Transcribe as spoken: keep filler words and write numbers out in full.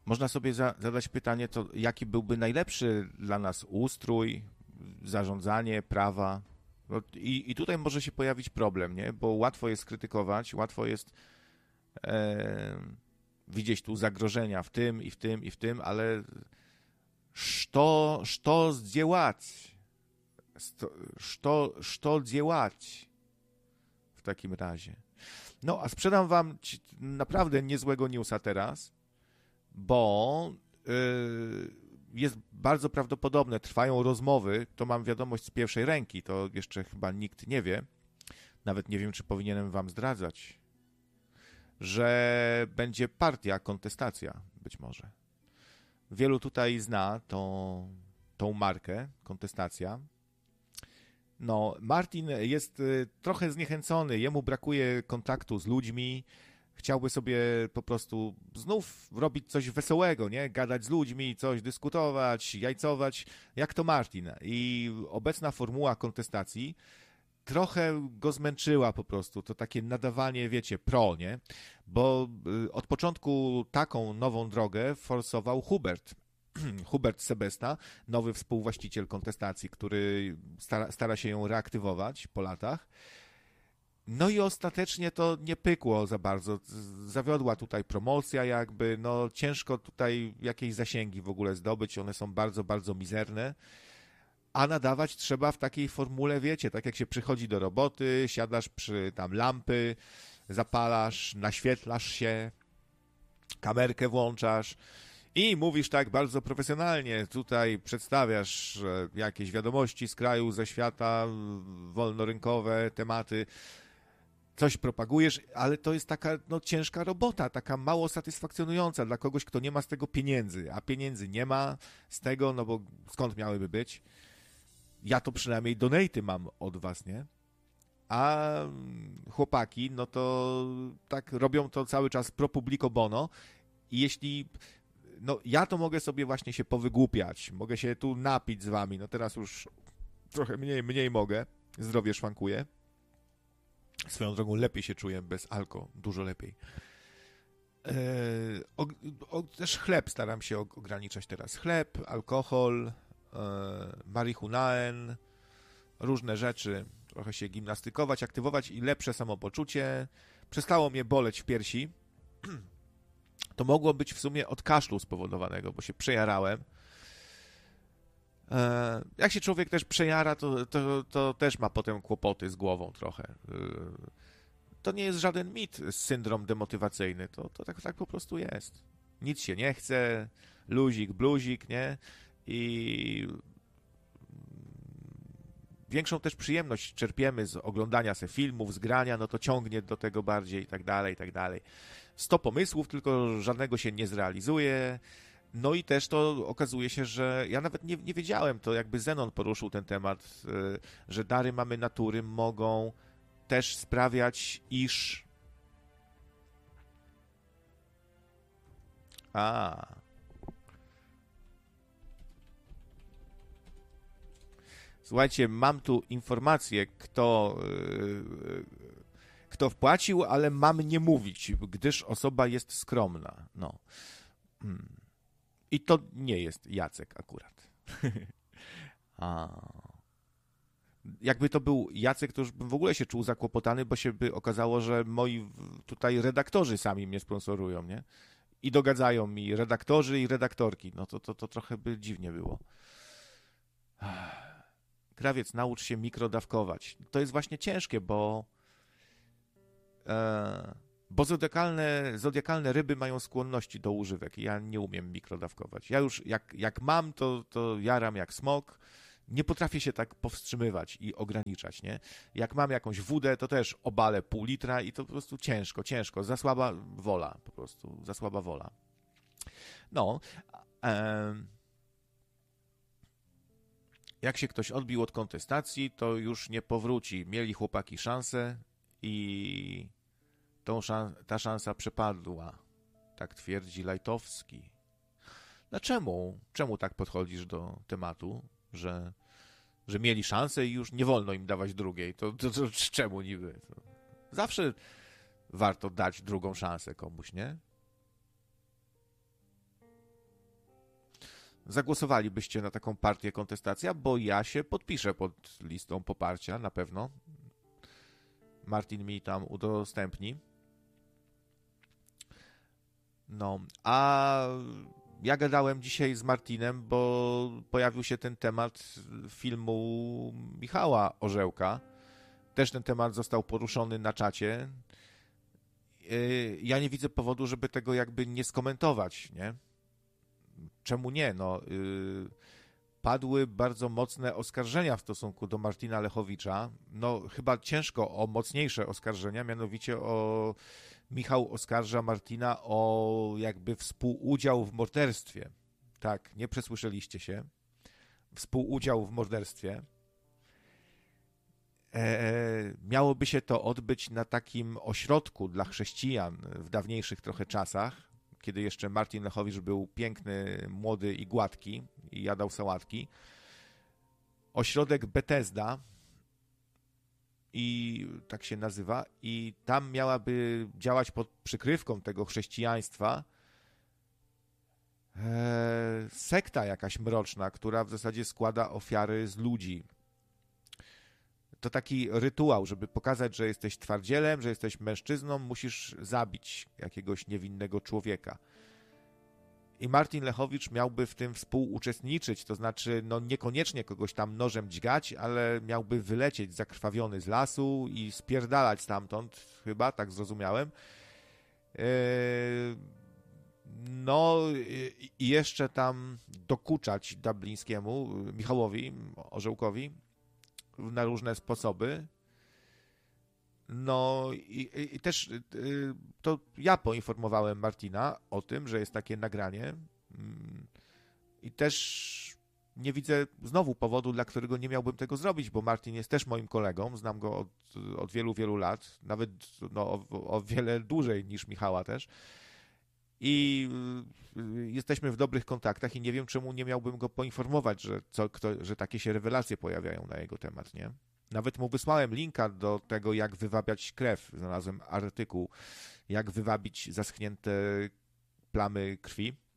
można sobie za, zadać pytanie, to jaki byłby najlepszy dla nas ustrój, zarządzanie, prawa. No, i, I tutaj może się pojawić problem, nie? Bo łatwo jest krytykować, łatwo jest e, widzieć tu zagrożenia w tym i w tym i w tym, ale что, что сделать? Что, что делать w takim razie? No, a sprzedam wam naprawdę niezłego newsa teraz, bo yy, jest bardzo prawdopodobne, trwają rozmowy, to mam wiadomość z pierwszej ręki, to jeszcze chyba nikt nie wie, nawet nie wiem, czy powinienem wam zdradzać, że będzie partia, kontestacja być może. Wielu tutaj zna tą, tą markę, kontestacja. No, Martin jest trochę zniechęcony, jemu brakuje kontaktu z ludźmi, chciałby sobie po prostu znów robić coś wesołego, nie? Gadać z ludźmi, coś dyskutować, jajcować, jak to Martin. I obecna formuła kontestacji trochę go zmęczyła po prostu, to takie nadawanie, wiecie, pro, nie? Bo od początku taką nową drogę forsował Hubert. Hubert Sebesta, nowy współwłaściciel kontestacji, który stara, stara się ją reaktywować po latach. No i ostatecznie to nie pykło za bardzo. Zawiodła tutaj promocja jakby, no ciężko tutaj jakieś zasięgi w ogóle zdobyć, one są bardzo, bardzo mizerne. A nadawać trzeba w takiej formule, wiecie, tak jak się przychodzi do roboty, siadasz przy tam lampy, zapalasz, naświetlasz się, kamerkę włączasz i mówisz tak bardzo profesjonalnie, tutaj przedstawiasz jakieś wiadomości z kraju, ze świata, wolnorynkowe tematy, coś propagujesz, ale to jest taka no, ciężka robota, taka mało satysfakcjonująca dla kogoś, kto nie ma z tego pieniędzy, a pieniędzy nie ma z tego, no bo skąd miałyby być? Ja to przynajmniej donaty mam od was, nie? A chłopaki, no to tak robią to cały czas pro publico bono i jeśli, no ja to mogę sobie właśnie się powygłupiać, mogę się tu napić z wami, no teraz już trochę mniej, mniej mogę, zdrowie szwankuje. Swoją drogą lepiej się czuję bez alko, dużo lepiej. Eee, o, o, też chleb staram się ograniczać teraz. Chleb, alkohol, e, marihunaen, różne rzeczy. Trochę się gimnastykować, aktywować i lepsze samopoczucie. Przestało mnie boleć w piersi. To mogło być w sumie od kaszlu spowodowanego, bo się przejarałem. Jak się człowiek też przejara, to, to, to też ma potem kłopoty z głową trochę. To nie jest żaden mit, syndrom demotywacyjny. To, to tak, tak po prostu jest. Nic się nie chce, luzik, bluzik, nie? I większą też przyjemność czerpiemy z oglądania se filmów, z grania, no to ciągnie do tego bardziej i tak dalej, i tak dalej. Sto pomysłów, tylko żadnego się nie zrealizuje. No i też to okazuje się, że ja nawet nie, nie wiedziałem, to jakby Zenon poruszył ten temat, że dary mamy natury mogą też sprawiać, iż... A. Słuchajcie, mam tu informację, kto, kto wpłacił, ale mam nie mówić, gdyż osoba jest skromna. No. Hmm. I to nie jest Jacek akurat. A. Jakby to był Jacek, to już bym w ogóle się czuł zakłopotany, bo się by okazało, że moi tutaj redaktorzy sami mnie sponsorują, nie? I dogadzają mi redaktorzy i redaktorki. No to, to, to trochę by dziwnie było. Krawiec, naucz się mikrodawkować. To jest właśnie ciężkie, bo e, bo zodiakalne, zodiakalne ryby mają skłonności do używek. Ja nie umiem mikrodawkować. Ja już jak, jak mam, to, to jaram jak smok. Nie potrafię się tak powstrzymywać i ograniczać, nie? Jak mam jakąś wódę, to też obalę pół litra i to po prostu ciężko, ciężko. Za słaba wola, po prostu. Za słaba wola. No. E, jak się ktoś odbił od kontestacji, to już nie powróci. Mieli chłopaki szansę i tą szans- ta szansa przepadła. Tak twierdzi Lajtowski. Dlaczego? Czemu tak podchodzisz do tematu, że, że mieli szansę i już nie wolno im dawać drugiej? To, to, to czemu niby? To zawsze warto dać drugą szansę komuś, nie? zagłosowalibyście na taką partię kontestacja, bo ja się podpiszę pod listą poparcia, na pewno. Martin mi tam udostępni. No, a ja gadałem dzisiaj z Martinem, bo pojawił się ten temat filmu Michała Orzełka. Też ten temat został poruszony na czacie. Ja nie widzę powodu, żeby tego jakby nie skomentować, nie? Czemu nie? No, yy, padły bardzo mocne oskarżenia w stosunku do Martina Lechowicza. No, chyba ciężko o mocniejsze oskarżenia, mianowicie o Michał oskarża Martina o jakby współudział w morderstwie. Tak, nie przesłyszeliście się. Współudział w morderstwie. E, miałoby się to odbyć na takim ośrodku dla chrześcijan w dawniejszych trochę czasach, kiedy jeszcze Martin Lechowicz był piękny, młody i gładki i jadał sałatki. Ośrodek Bethesda i tak się nazywa i tam miałaby działać pod przykrywką tego chrześcijaństwa e, sekta jakaś mroczna, która w zasadzie składa ofiary z ludzi. To taki rytuał, żeby pokazać, że jesteś twardzielem, że jesteś mężczyzną, musisz zabić jakiegoś niewinnego człowieka. I Martin Lechowicz miałby w tym współuczestniczyć, to znaczy no niekoniecznie kogoś tam nożem dźgać, ale miałby wylecieć zakrwawiony z lasu i spierdalać stamtąd, chyba, tak zrozumiałem. No i jeszcze tam dokuczać Dublińskiemu, Michałowi Orzełkowi, na różne sposoby. No i, i też to ja poinformowałem Martina o tym, że jest takie nagranie i też nie widzę znowu powodu, dla którego nie miałbym tego zrobić, bo Martin jest też moim kolegą, znam go od, od wielu, wielu lat, nawet no, o, o wiele dłużej niż Michała też. I jesteśmy w dobrych kontaktach i nie wiem, czemu nie miałbym go poinformować, że, co, kto, że takie się rewelacje pojawiają na jego temat, nie? Nawet mu wysłałem linka do tego, jak wywabiać krew. Znalazłem artykuł, jak wywabić zaschnięte plamy krwi.